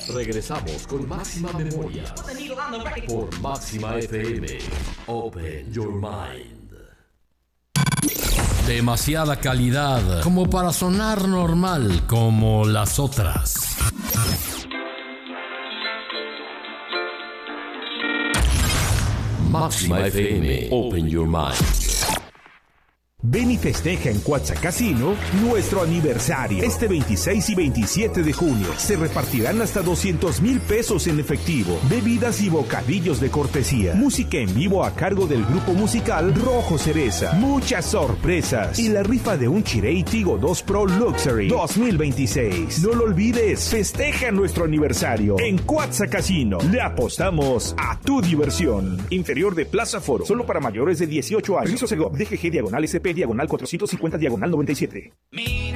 Regresamos con Máxima Memoria por Máxima FM. Open your mind. Demasiada calidad como para sonar normal como las otras. Máxima FM. Open your mind. Ven y festeja en Cuatza Casino nuestro aniversario. Este 26 y 27 de junio se repartirán hasta 200,000 pesos en efectivo, bebidas y bocadillos de cortesía, música en vivo a cargo del grupo musical Rojo Cereza, muchas sorpresas y la rifa de un Chirey Tigo 2 Pro Luxury 2026. No lo olvides, festeja nuestro aniversario en Cuatza Casino. Le apostamos a tu diversión. Interior de Plaza Foro, solo para mayores de 18 años. Permiso Segov, DGG /SP /450 /97.